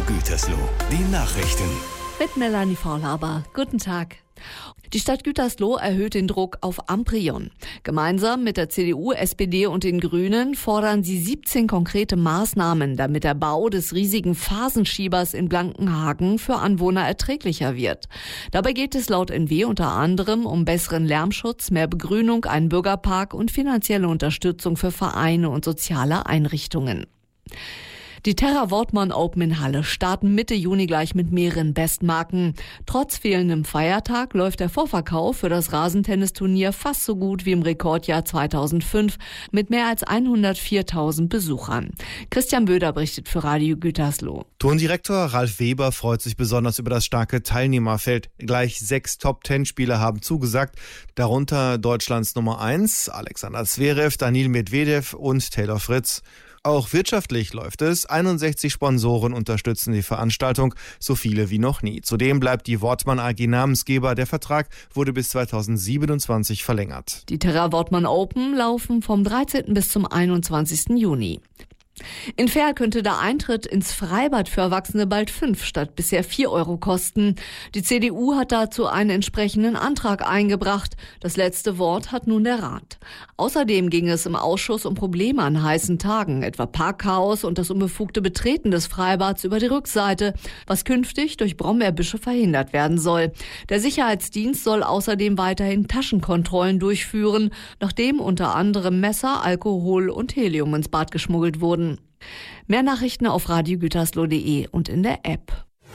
Gütersloh, die Nachrichten. Mit Melanie Vorlaber. Guten Tag. Die Stadt Gütersloh erhöht den Druck auf Amprion. Gemeinsam mit der CDU, SPD und den Grünen fordern sie 17 konkrete Maßnahmen, damit der Bau des riesigen Phasenschiebers in Blankenhagen für Anwohner erträglicher wird. Dabei geht es laut NW unter anderem um besseren Lärmschutz, mehr Begrünung, einen Bürgerpark und finanzielle Unterstützung für Vereine und soziale Einrichtungen. Die Terra Wortmann Open in Halle starten Mitte Juni gleich mit mehreren Bestmarken. Trotz fehlendem Feiertag läuft der Vorverkauf für das Rasentennisturnier fast so gut wie im Rekordjahr 2005 mit mehr als 104.000 Besuchern. Christian Böder berichtet für Radio Gütersloh. Turndirektor Ralf Weber freut sich besonders über das starke Teilnehmerfeld. Gleich 6 Top-10-Spieler haben zugesagt, darunter Deutschlands Nummer 1, Alexander Zverev, Daniil Medvedev und Taylor Fritz. Auch wirtschaftlich läuft es. 61 Sponsoren unterstützen die Veranstaltung, so viele wie noch nie. Zudem bleibt die Wortmann AG Namensgeber. Der Vertrag wurde bis 2027 verlängert. Die Terra Wortmann Open laufen vom 13. bis zum 21. Juni. In Verl könnte der Eintritt ins Freibad für Erwachsene bald 5 statt bisher 4 Euro kosten. Die CDU hat dazu einen entsprechenden Antrag eingebracht. Das letzte Wort hat nun der Rat. Außerdem ging es im Ausschuss um Probleme an heißen Tagen, etwa Parkchaos und das unbefugte Betreten des Freibads über die Rückseite, was künftig durch Brombeerbüsche verhindert werden soll. Der Sicherheitsdienst soll außerdem weiterhin Taschenkontrollen durchführen, nachdem unter anderem Messer, Alkohol und Helium ins Bad geschmuggelt wurden. Mehr Nachrichten auf radiogütersloh.de und in der App.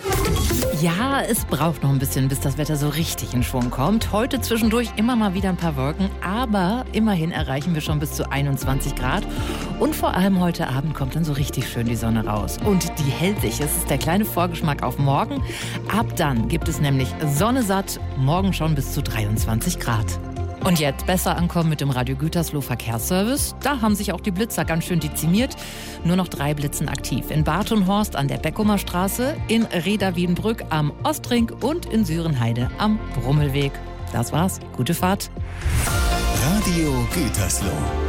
Ja, es braucht noch ein bisschen, bis das Wetter so richtig in Schwung kommt. Heute zwischendurch immer mal wieder ein paar Wolken, aber immerhin erreichen wir schon bis zu 21 Grad. Und vor allem heute Abend kommt dann so richtig schön die Sonne raus. Und die hält sich. Es ist der kleine Vorgeschmack auf morgen. Ab dann gibt es nämlich Sonne satt, morgen schon bis zu 23 Grad. Und jetzt besser ankommen mit dem Radio Gütersloh Verkehrsservice. Da haben sich auch die Blitzer ganz schön dezimiert. Nur noch 3 Blitzen aktiv. In Bartonhorst an der Beckumer Straße, in Reda-Wiedenbrück am Ostring und in Sürenheide am Brummelweg. Das war's. Gute Fahrt. Radio Gütersloh.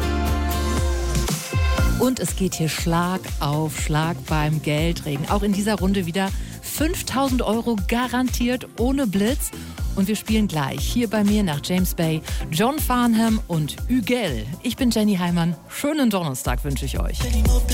Und es geht hier Schlag auf Schlag beim Geldregen. Auch in dieser Runde wieder 5.000 Euro garantiert ohne Blitz. Und wir spielen gleich hier bei mir nach James Bay John Farnham und Ügel. Ich bin Jenny Heimann. Schönen Donnerstag wünsche ich euch.